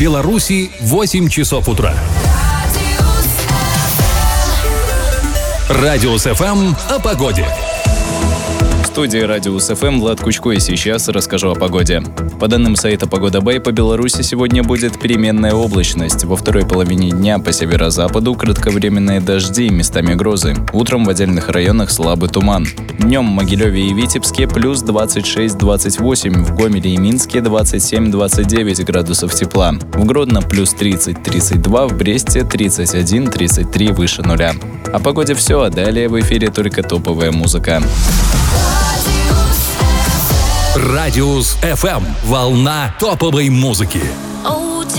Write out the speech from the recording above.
Беларуси 8 часов утра. Радиус ФМ о погоде. В студии Радиус ФМ Влад Кучко, и сейчас расскажу о погоде. По данным сайта Погода Бай, по Беларуси сегодня будет переменная облачность. Во второй половине дня по северо-западу кратковременные дожди, местами грозы. Утром в отдельных районах слабый туман. Днем в Могилеве и Витебске плюс 26-28, в Гомеле и Минске 27-29 градусов тепла. В Гродно плюс 30-32, в Бресте 31-33 выше нуля. О погоде все, а далее в эфире только топовая музыка. Радиус ФМ. Волна топовой музыки.